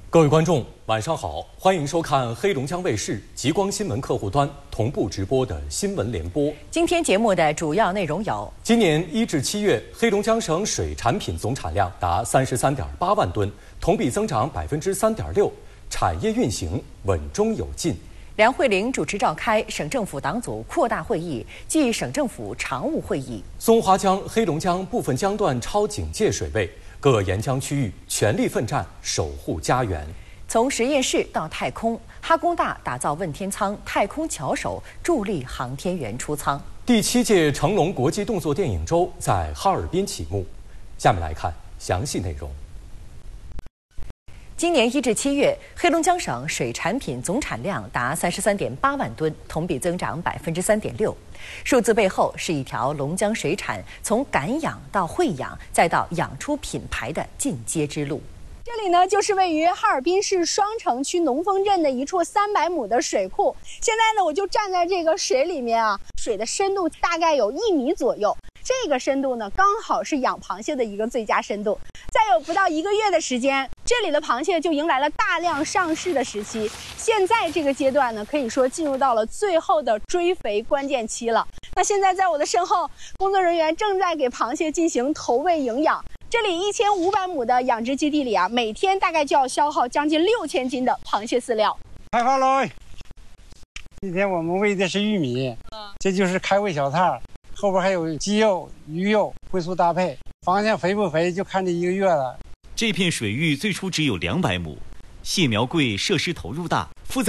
各位观众，晚上好，欢迎收看黑龙江卫视极光新闻客户端同步直播的新闻联播。 今天节目的主要内容有： 今年1至7月，黑龙江省水产品总产量达33.8万吨，同比增长3.6%，产业运行稳中有进。 梁慧玲主持召开省政府党组扩大会议暨省政府常务会议。 松花江、黑龙江部分江段超警戒水位。各沿江区域全力奋战，守护家园。 从实验室到太空，哈工大打造问天舱，太空巧手助力航天员出舱。 第7届成龙国际动作电影周在哈尔滨启幕。下面来看详细内容。 今年1至7月，黑龙江省水产品总产量达33.8万吨，同比增长3.6%。数字背后是一条龙江水产从敢养到会养，再到养出品牌的进阶之路。 这里呢，就是位于哈尔滨市双城区农丰镇的一处300亩的水库。现在呢，我就站在这个水里面啊，水的深度大概有1米左右。这个深度呢，刚好是养螃蟹的一个最佳深度。再有不到1个月的时间，这里的螃蟹就迎来了大量上市的时期。现在这个阶段呢，可以说进入到了最后的追肥关键期了。那现在在我的身后，工作人员正在给螃蟹进行投喂营养。这里1500亩的养殖基地里啊，每天大概就要消耗将近6000斤的螃蟹饲料。 开饭喽！今天我们喂的是玉米，这就是开胃小菜，后边还有鸡肉、鱼肉荤素搭配。螃蟹肥不肥就看这1个月了。 这片水域最初只有200亩，蟹苗贵，设施投入大，负责